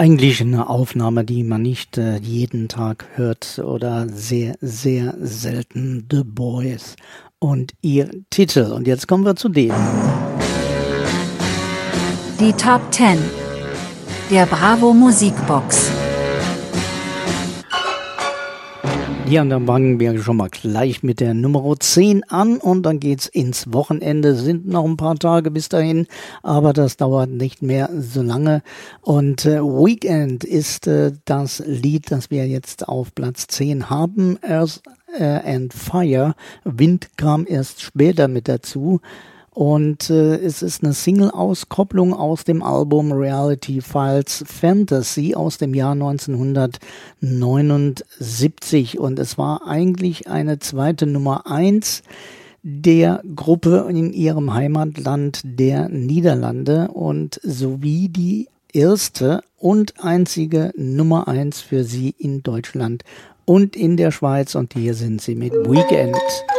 Eigentlich eine Aufnahme, die man nicht jeden Tag hört oder sehr, sehr selten. The Boys und ihr Titel. Und jetzt kommen wir zu dem. Die Top 10 der Bravo Musikbox. Ja, und dann fangen wir schon mal gleich mit der Nummer 10 an und dann geht's ins Wochenende. Sind noch ein paar Tage bis dahin, aber das dauert nicht mehr so lange. Und Weekend ist das Lied, das wir jetzt auf Platz 10 haben. Earth and Fire. Wind kam erst später mit dazu. Und es ist eine Single-Auskopplung aus dem Album Reality Files Fantasy aus dem Jahr 1979. Und es war eigentlich eine zweite Nummer 1 der Gruppe in ihrem Heimatland der Niederlande und sowie die erste und einzige Nummer 1 für sie in Deutschland und in der Schweiz. Und hier sind sie mit Weekend.